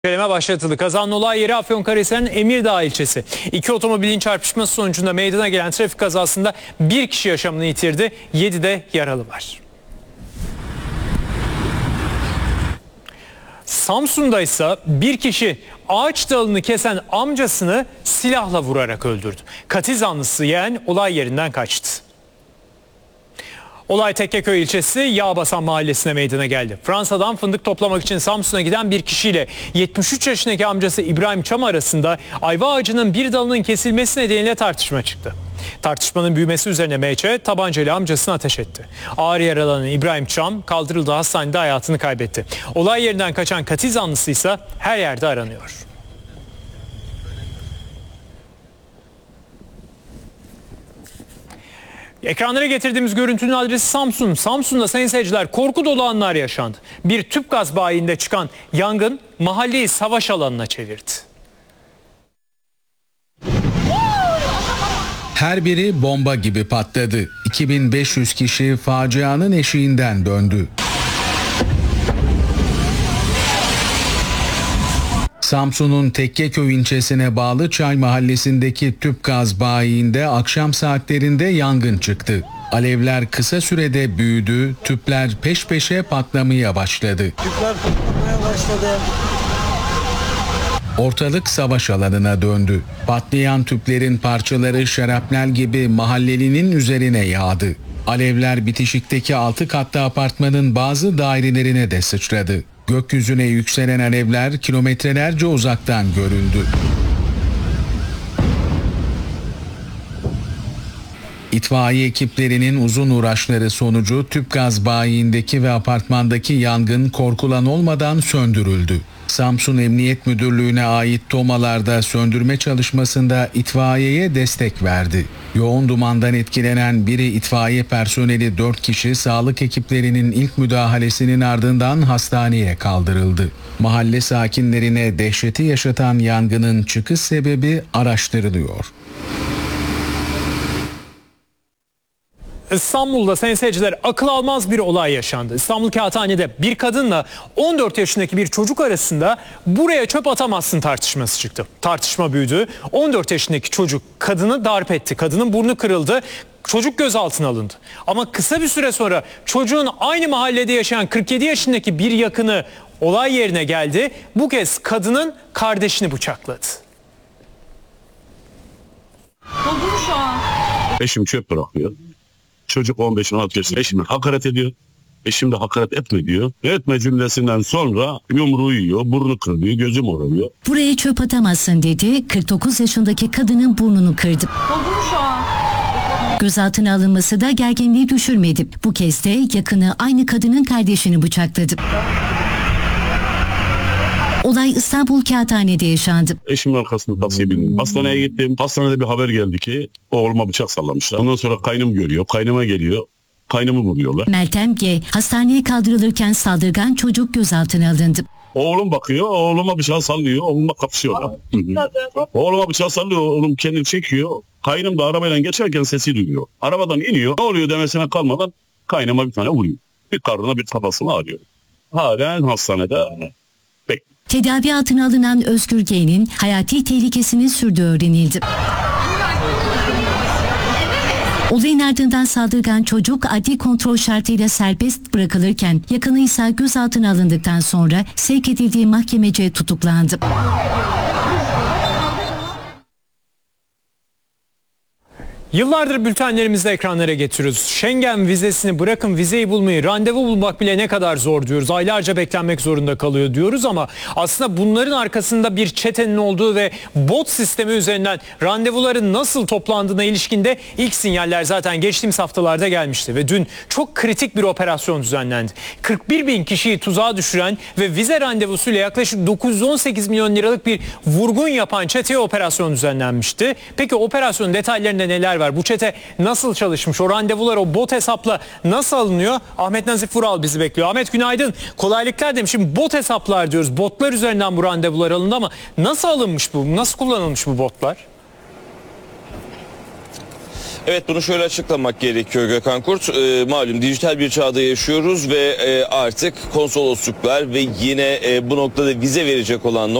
İnceleme başlatıldı. Kazanın olay yeri Afyonkarahisar'ın Emirdağ ilçesi. İki otomobilin çarpışması sonucunda meydana gelen trafik kazasında bir kişi yaşamını yitirdi. 7 de yaralı var. Samsun'da ise bir kişi ağaç dalını kesen amcasını silahla vurarak öldürdü. Katil zanlısı yeğen olay yerinden kaçtı. Olay Tekkeköy ilçesi Yağbasan mahallesine meydana geldi. Fransa'dan fındık toplamak için Samsun'a giden bir kişiyle 73 yaşındaki amcası İbrahim Çam arasında ayva ağacının bir dalının kesilmesi nedeniyle tartışma çıktı. Tartışmanın büyümesi üzerine M.Ç. tabancayla amcasını ateş etti. Ağır yaralanan İbrahim Çam kaldırıldığı hastanede hayatını kaybetti. Olay yerinden kaçan katil zanlısı ise her yerde aranıyor. Ekranlara getirdiğimiz görüntünün adresi Samsun. Samsun'da sayın seyirciler korku dolu anlar yaşandı. Bir tüp gaz bayinde çıkan yangın mahalleyi savaş alanına çevirdi. Her biri bomba gibi patladı. 2500 kişi facianın eşiğinden döndü. Samsun'un Tekkeköy ilçesine bağlı Çay mahallesindeki tüp gaz bayiinde akşam saatlerinde yangın çıktı. Alevler kısa sürede büyüdü, tüpler peş peşe patlamaya başladı. Tüpler patlamaya başladı. Ortalık savaş alanına döndü. Patlayan tüplerin parçaları şarapnel gibi mahallelinin üzerine yağdı. Alevler bitişikteki 6 katlı apartmanın bazı dairelerine de sıçradı. Gökyüzüne yükselen alevler kilometrelerce uzaktan görüldü. İtfaiye ekiplerinin uzun uğraşları sonucu tüp gaz bayiindeki ve apartmandaki yangın korkulan olmadan söndürüldü. Samsun Emniyet Müdürlüğü'ne ait tomalarda söndürme çalışmasında itfaiyeye destek verdi. Yoğun dumandan etkilenen biri itfaiye personeli 4 kişi sağlık ekiplerinin ilk müdahalesinin ardından hastaneye kaldırıldı. Mahalle sakinlerine dehşeti yaşatan yangının çıkış sebebi araştırılıyor. İstanbul'da sayın seyirciler akıl almaz bir olay yaşandı. İstanbul Kağıthane'de bir kadınla 14 yaşındaki bir çocuk arasında buraya çöp atamazsın tartışması çıktı. Tartışma büyüdü. 14 yaşındaki çocuk kadını darp etti. Kadının burnu kırıldı. Çocuk gözaltına alındı. Ama kısa bir süre sonra çocuğun aynı mahallede yaşayan 47 yaşındaki bir yakını olay yerine geldi. Bu kez kadının kardeşini bıçakladı. Buldum şu an. Eşim çöp bırakıyor. Çocuk 15-16 yaşında eşimi hakaret ediyor. Eşim de hakaret etme diyor. Etme cümlesinden sonra yumruğu yiyor, burnu kırılıyor, gözü morarıyor. Buraya çöp atamazsın dedi. 49 yaşındaki kadının burnunu kırdı. Buldum şu an. Gözaltına alınması da gerginliği düşürmedi. Bu kez de yakını aynı kadının kardeşini bıçakladı. Olay İstanbul Kağıthane'de yaşandı. Eşimin arkasında taksiye bindim. Hastaneye gittim. Hastanede bir haber geldi ki oğluma bıçak sallamışlar. Ondan sonra kaynım görüyor. Kaynıma geliyor. Kaynımı vuruyorlar. Meltem G. hastaneye kaldırılırken saldırgan çocuk gözaltına alındı. Oğlum bakıyor. Oğluma bıçağı sallıyor. Oğlumla kapışıyorlar. Oğluma bıçağı sallıyor. Oğlum kendini çekiyor. Kaynım da arabayla geçerken sesi duyuyor. Arabadan iniyor. Ne oluyor demesine kalmadan kaynıma bir tane vuruyor. Bir karnına bir kafasına ağrıyor. Halen hastanede bekliyor. Tedavi altına alınan Özgür G'nin hayati tehlikesinin sürdüğü öğrenildi. Olayın ardından saldırgan çocuk adli kontrol şartıyla serbest bırakılırken yakını ise gözaltına alındıktan sonra sevk edildiği mahkemece tutuklandı. Yıllardır bültenlerimizde ekranlara getiriyoruz. Schengen vizesini bırakın vizeyi bulmayı, randevu bulmak bile ne kadar zor diyoruz. Aylarca beklenmek zorunda kalıyor diyoruz ama aslında bunların arkasında bir çetenin olduğu ve bot sistemi üzerinden randevuların nasıl toplandığına ilişkinde ilk sinyaller zaten geçtiğimiz haftalarda gelmişti. Ve dün çok kritik bir operasyon düzenlendi. 41 bin kişiyi tuzağa düşüren ve vize randevusuyla yaklaşık 918 milyon liralık bir vurgun yapan çeteye operasyon düzenlenmişti. Peki operasyonun detaylarında neler var? Bu çete nasıl çalışmış? O randevular o bot hesapla nasıl alınıyor? Ahmet Nazif Vural bizi bekliyor. Ahmet günaydın. Kolaylıklar demiş. Şimdi bot hesaplar diyoruz. Botlar üzerinden bu randevular alındı ama nasıl alınmış bu? Nasıl kullanılmış bu botlar? Evet, bunu şöyle açıklamak gerekiyor Gökhan Kurt. Malum dijital bir çağda yaşıyoruz ve artık konsolosluklar ve yine bu noktada vize verecek olan